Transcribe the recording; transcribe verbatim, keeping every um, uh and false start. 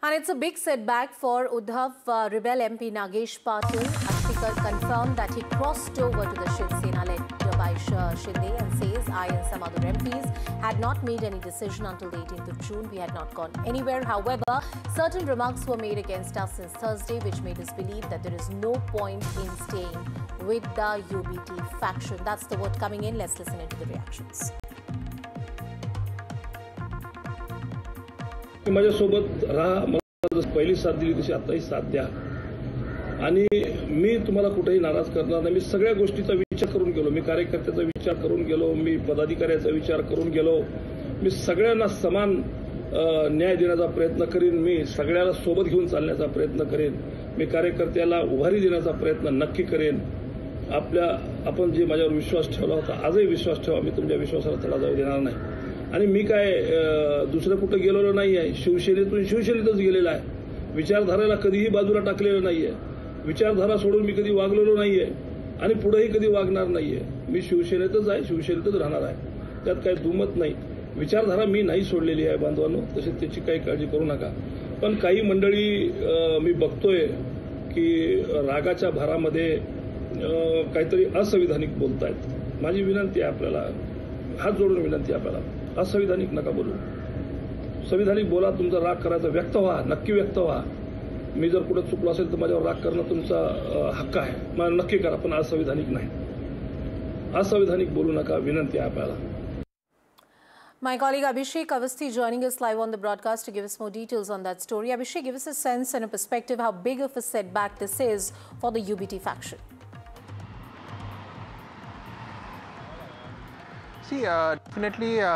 And it's a big setback for Uddhav. Uh, Rebel M P Nagesh Patil Ashtikar confirmed that he crossed over to the Shiv Sena led by Shinde and says I and some other M Ps had not made any decision until the eighteenth of June. We had not gone anywhere. However, certain remarks were made against us since Thursday, which made us believe that there is no point in staying with the U B T faction. That's the word coming in. Let's listen into the reactions. माझ्यासोबत राहा, मला पहिली साथ दिली तशी आताही साथ द्या आणि मी तुम्हाला कुठेही नाराज करणार नाही. मी सगळ्या गोष्टीचा विचार करून गेलो, मी कार्यकर्त्याचा विचार करून गेलो, मी पदाधिकाऱ्याचा विचार करून गेलो. मी सगळ्यांना समान न्याय देण्याचा प्रयत्न करीन, मी सगळ्याला सोबत घेऊन चालण्याचा प्रयत्न करेन, मी कार्यकर्त्याला उभारी देण्याचा प्रयत्न नक्की करेन. आपल्या आपण जे माझ्यावर विश्वास ठेवला होता, आजही विश्वास ठेवा, मी तुमच्या विश्वासाला तडा जाऊ देणार नाही. आणि मी काय दुसरं कुठं गेलेलो नाही आहे, शिवसेनेतून शिवसेनेतच गेलेला आहे. विचारधाराला कधीही बाजूला टाकलेलं नाही आहे, विचारधारा सोडून मी कधी वागलेलो नाही आहे आणि पुढेही कधी वागणार नाही आहे. मी शिवसेनेतच आहे, शिवसेनेतच राहणार आहे, त्यात काही दुमत नाही. विचारधारा मी नाही सोडलेली आहे बांधवांनो, तसेच त्याची काही काळजी करू नका. पण काही मंडळी मी बघतोय की रागाच्या भारामध्ये काहीतरी असंविधानिक बोलतायत. माझी विनंती आहे, आपल्याला हात जोडून विनंती आहे, आपल्याला असंविधानिक नका बोलू, संविधानिक बोला. तुमचा राग करायचा व्यक्त व्हा, नक्की व्यक्त व्हा. मी जर कुठे चुकलो असेल तर माझ्यावर राग करणं तुमचा हक्क आहे, मला नक्की करा, पण असंविधानिक नाही, असंविधानिक बोलू नका, विनंती आहे आपल्याला. My colleague Abhishek Avasthi joining us live on the broadcast to give us more details on that story. Abhishek, give us a sense and a perspective how big of a setback this is for the U B T faction. See, uh, definitely. Uh